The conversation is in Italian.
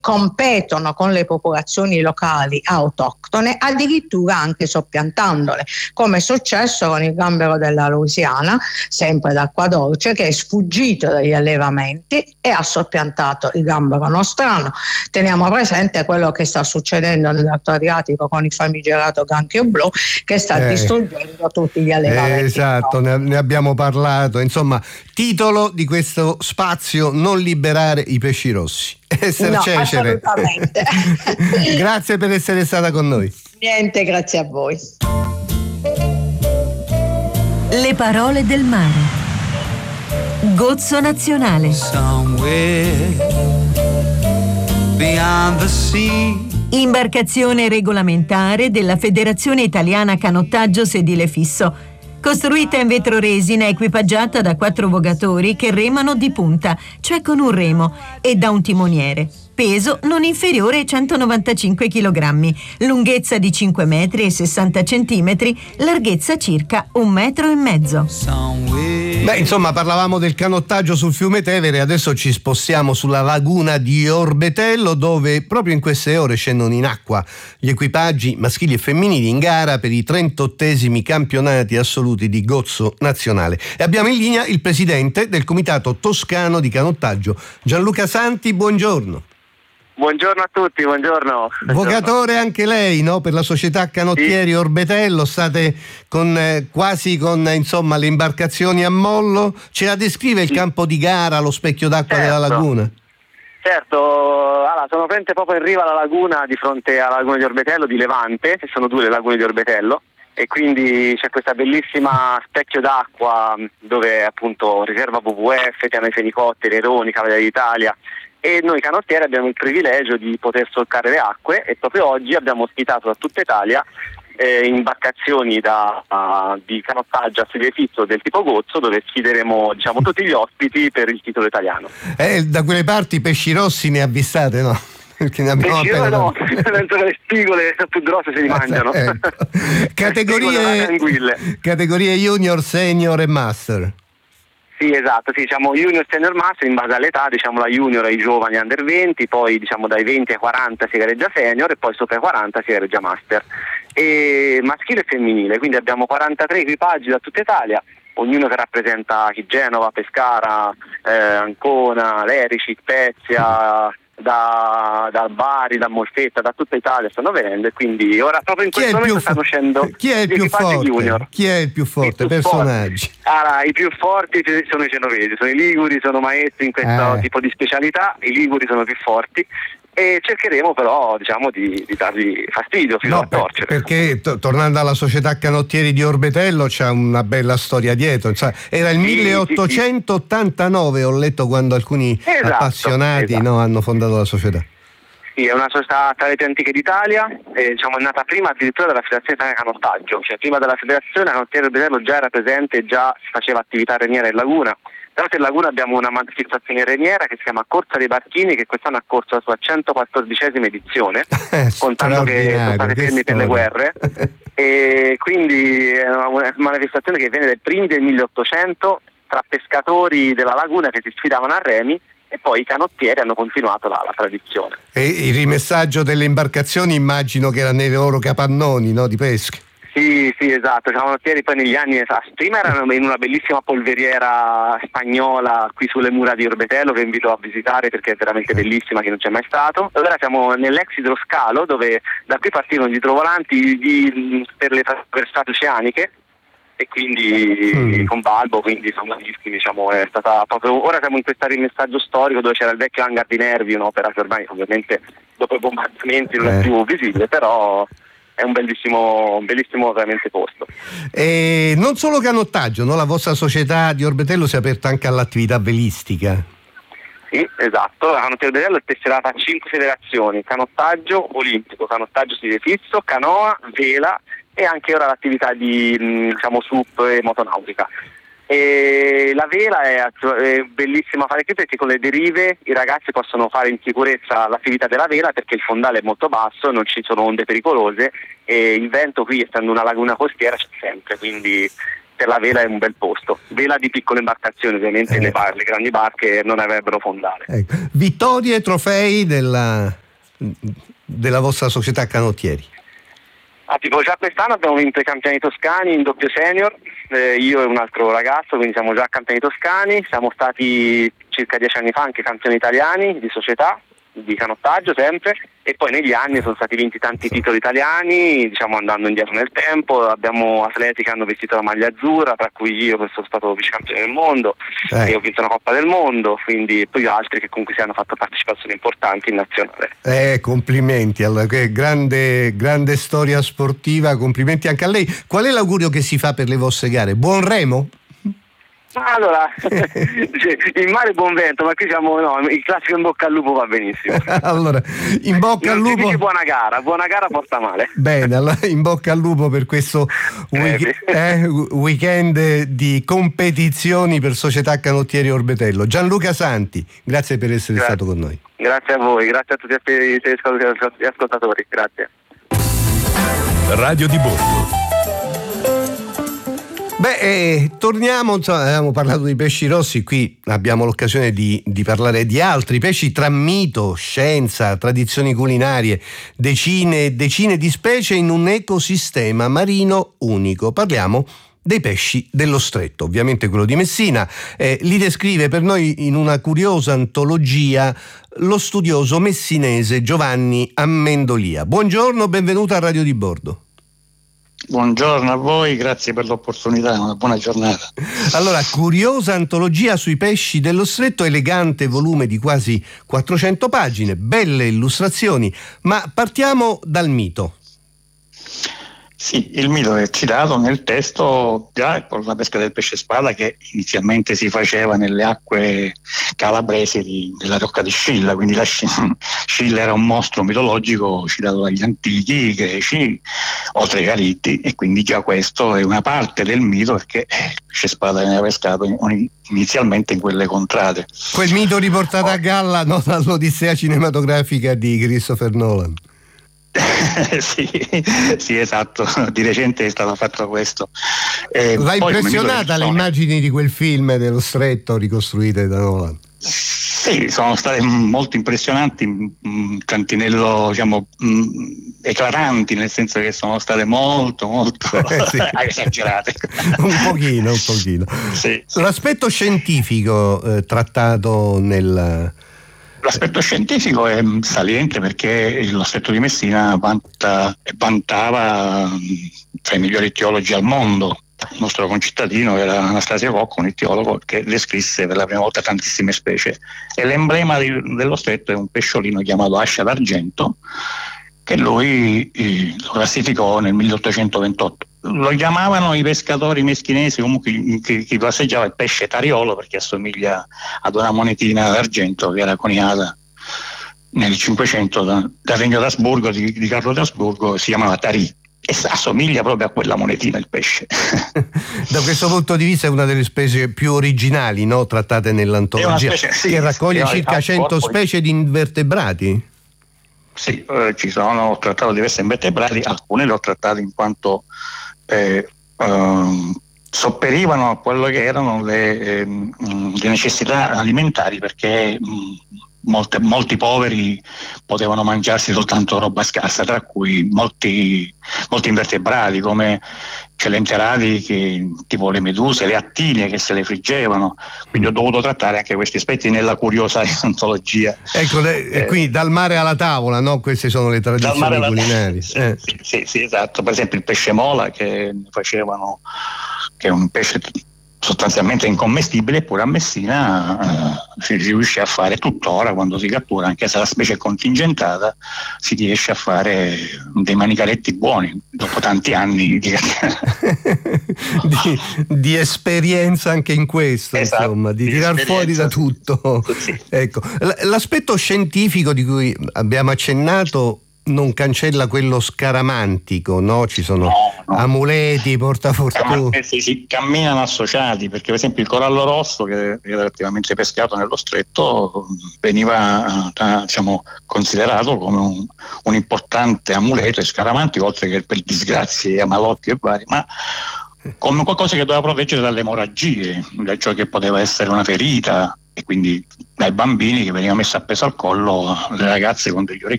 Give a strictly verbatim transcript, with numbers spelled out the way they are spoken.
competono con le popolazioni locali autoctone, addirittura anche soppiantandole, come è successo con il gambero della Louisiana, sempre d'acqua dolce, che è sfuggito dagli allevamenti e ha soppiantato il gambero nostrano. Teniamo presente quello che sta succedendo nell'Alto Adriatico con il famigerato granchio blu, che sta eh, distruggendo tutti gli allevamenti. Eh, esatto, no? ne, ne abbiamo parlato. Insomma, titolo di questo spazio: non liberare i pesci rossi. Essere no, Cecere. Assolutamente. Grazie per essere stata con noi. Niente, grazie a voi. Le parole del mare. Gozzo nazionale. Somewhere beyond the sea. Imbarcazione regolamentare della Federazione Italiana Canottaggio Sedile Fisso. Costruita in vetro resina, equipaggiata da quattro vogatori che remano di punta, cioè con un remo, e da un timoniere. Peso non inferiore ai centonovantacinque chilogrammi, lunghezza di cinque metri e sessanta centimetri, larghezza circa un metro e mezzo. Beh, insomma, parlavamo del canottaggio sul fiume Tevere, adesso ci spostiamo sulla laguna di Orbetello, dove proprio in queste ore scendono in acqua gli equipaggi maschili e femminili in gara per i trentottesimi campionati assoluti di gozzo nazionale. E abbiamo in linea il presidente del Comitato Toscano di Canottaggio, Gianluca Santi. Buongiorno. Buongiorno a tutti, buongiorno. Vogatore anche lei, no? Per la società Canottieri sì. Orbetello, state con eh, quasi con insomma le imbarcazioni a mollo. Ce la descrive il sì. campo di gara, lo specchio d'acqua certo. della laguna? Certo, allora, sono presente proprio in riva alla laguna, di fronte alla laguna di Orbetello di Levante, che sono due le lagune di Orbetello, e quindi c'è questa bellissima specchio d'acqua dove appunto riserva W W F, piano i fenicotteri, Aironi, Cavalleria d'Italia. E noi canottieri abbiamo il privilegio di poter solcare le acque, e proprio oggi abbiamo ospitato da tutta Italia eh, imbarcazioni da, uh, di canottaggio a sedile fisso del tipo gozzo, dove sfideremo diciamo tutti gli ospiti per il titolo italiano. Eh, da quelle parti pesci rossi ne avvistate, no? Perché ne abbiamo pesci appena no, dentro le spigole più grosse se li mangiano. Ecco. Categorie, categorie junior, senior e master. Sì, esatto, sì, diciamo junior, senior, master in base all'età, diciamo la junior ai giovani under venti, poi diciamo dai venti ai quaranta si gareggia senior e poi sopra i quaranta si gareggia master. E maschile e femminile, quindi abbiamo quarantatré equipaggi da tutta Italia, ognuno che rappresenta chi Genova, Pescara, eh, Ancona, Lerici, Spezia, da, da Bari, da Molfetta, da tutta Italia stanno venendo, e quindi ora proprio in questo momento stanno uscendo chi è il più forte? Junior. Chi è il più forte? Il più personaggi? Forte. Allora, i più forti sono i genovesi, sono i liguri, sono maestri in questo eh. tipo di specialità, i liguri sono più forti. E cercheremo però diciamo di, di dargli fastidio fino no, a torcere. Perché to- tornando alla società Canottieri di Orbetello c'è una bella storia dietro, insomma, era il sì, milleottocentottantanove sì, sì. Ho letto quando alcuni esatto, appassionati esatto. No, hanno fondato la società. Sì, è una società tra le più antiche d'Italia, eh, diciamo è nata prima addirittura della Federazione Italiana Canottaggio, cioè prima della Federazione Canottieri di Orbetello già era presente e già si faceva attività reniera in laguna. Tra l'altro in laguna abbiamo una manifestazione reniera che si chiama Corsa dei Barchini, che quest'anno ha corso la sua centoquattordicesima edizione, contando che sono stati fermi per le guerre, e quindi è una manifestazione che viene dai primi del milleottocento tra pescatori della laguna che si sfidavano a remi, e poi i canottieri hanno continuato la, la tradizione. E il rimessaggio delle imbarcazioni immagino che era nei loro capannoni, no, di pesca. Sì, sì, esatto, i canottieri poi negli anni, esatto, prima erano in una bellissima polveriera spagnola qui sulle mura di Orbetello, che invito a visitare perché è veramente bellissima, che non c'è mai stato. Ora siamo nell'ex idroscalo, dove da qui partivano gli idrovolanti di, per le traversate oceaniche, e quindi mm. con Balbo, quindi sono bellissimi, diciamo, è stata proprio, ora siamo in questo rimessaggio storico dove c'era il vecchio hangar di Nervi, un'opera che ormai ovviamente dopo i bombardamenti non eh. è più visibile, però è un bellissimo, un bellissimo veramente posto. E non solo canottaggio, no? La vostra società di Orbetello si è aperta anche all'attività velistica. Sì, esatto, la Canottieri Orbetello è tesserata a cinque federazioni: canottaggio olimpico, canottaggio sedile fisso, canoa, vela e anche ora l'attività di diciamo sup e motonautica. E la vela è, è bellissima fare qui perché con le derive i ragazzi possono fare in sicurezza l'attività della vela, perché il fondale è molto basso, non ci sono onde pericolose e il vento qui, essendo una laguna costiera, c'è sempre, quindi per la vela è un bel posto. Vela di piccole imbarcazioni, ovviamente eh. le, bar- le grandi barche non avrebbero fondale. Ecco. Vittorie e trofei della, della vostra società canottieri? Ah, tipo già quest'anno abbiamo vinto i campioni toscani in doppio senior, eh, io e un altro ragazzo, quindi siamo già campioni toscani. Siamo stati circa dieci anni fa anche campioni italiani di società, di canottaggio sempre, e poi negli anni sono stati vinti tanti titoli italiani, diciamo andando indietro nel tempo. Abbiamo atleti che hanno vestito la maglia azzurra, tra cui io che sono stato vice campione del mondo eh. e ho vinto una Coppa del Mondo, quindi poi altri che comunque si hanno fatto partecipazioni importanti in nazionale. Eh, complimenti, allora, che grande, grande storia sportiva, complimenti anche a lei. Qual è l'augurio che si fa per le vostre gare? Buon remo? Allora, in mare buon vento, ma qui siamo, no, il classico in bocca al lupo va benissimo. Allora, in bocca non al lupo. Buona gara, buona gara porta male. Bene, allora in bocca al lupo per questo week- eh, weekend di competizioni per Società Canottieri Orbetello. Gianluca Santi, grazie per essere grazie. stato con noi. Grazie a voi, grazie a tutti gli ascoltatori, grazie. Radio di Bordo. Beh, eh, torniamo, insomma, abbiamo parlato di pesci rossi, qui abbiamo l'occasione di, di parlare di altri pesci tra mito, scienza, tradizioni culinarie, decine e decine di specie in un ecosistema marino unico. Parliamo dei pesci dello stretto, ovviamente quello di Messina. Eh, li descrive per noi in una curiosa antologia lo studioso messinese Giovanni Amendolia. Buongiorno, benvenuto a Radio di Bordo. Buongiorno a voi, grazie per l'opportunità, una buona giornata. Allora, curiosa antologia sui pesci dello stretto, elegante volume di quasi quattrocento pagine, belle illustrazioni, ma partiamo dal mito. Sì, il mito è citato nel testo già con la pesca del pesce spada che inizialmente si faceva nelle acque calabresi di, della Rocca di Scilla, quindi la Scilla era un mostro mitologico citato dagli antichi greci, oltre ai Caritti, e quindi già questo è una parte del mito perché il pesce spada veniva pescato in, inizialmente in quelle contrade. Quel mito riportato a galla no, dall'Odissea cinematografica di Christopher Nolan. sì, sì, esatto, di recente è stato fatto questo. Eh, L'ha impressionata le immagini di quel film dello stretto ricostruite da Nolan? Sì, sono state molto impressionanti, un tantinello diciamo mh, eclatanti, nel senso che sono state molto molto eh, sì. esagerate. un pochino, un pochino. Sì, sì. L'aspetto scientifico eh, trattato nel... L'aspetto scientifico è saliente perché lo stretto di Messina vanta e vantava tra i migliori teologi al mondo. Il nostro concittadino era Anastasia Cocco, un itiologo che descrisse per la prima volta tantissime specie, e l'emblema di, dello stretto è un pesciolino chiamato ascia d'argento che lui eh, lo classificò nel milleottocentoventotto. Lo chiamavano i pescatori meschinesi, comunque chi, chi passeggiava, il pesce tariolo, perché assomiglia ad una monetina d'argento che era coniata nel Cinquecento da, dal regno d'Asburgo, di, di Carlo d'Asburgo, si chiamava tarì, e assomiglia proprio a quella monetina il pesce. Da questo punto di vista è una delle specie più originali, no? Trattate nell'antologia, specie, sì, che raccoglie circa cento specie di invertebrati. Sì, eh, ci sono, ho trattato diversi invertebrati, alcune le ho trattate in quanto eh, eh, sopperivano a quello che erano le, eh, le necessità alimentari, perché mh, molte, molti poveri potevano mangiarsi soltanto roba scarsa, tra cui molti, molti invertebrati come celenterati, che, tipo le meduse, le attilie che se le friggevano, quindi ho dovuto trattare anche questi aspetti nella curiosa antologia. Ecco, le, eh, quindi dal mare alla tavola, no? Queste sono le tradizioni culinarie. Sì, eh. sì, sì, sì, esatto. Per esempio il pesce mola che facevano, che è un pesce sostanzialmente incommestibile, eppure a Messina eh, si riesce a fare tuttora, quando si cattura, anche se la specie è contingentata, si riesce a fare dei manicaretti buoni dopo tanti anni di, di, di esperienza anche in questo, esatto, insomma, di, di tirar fuori da tutto. Sì. Ecco, l'aspetto scientifico di cui abbiamo accennato non cancella quello scaramantico, no? Ci sono no, no. amuleti, portafortuna. Si, si camminano associati, perché per esempio il corallo rosso, che era attivamente pescato nello stretto, veniva diciamo considerato come un, un importante amuleto e scaramantico, oltre che per disgrazie, amalotti e vari, ma come qualcosa che doveva proteggere dalle emorragie, da ciò che poteva essere una ferita, e quindi dai bambini che veniva messo appeso al collo, le ragazze con degli orecchini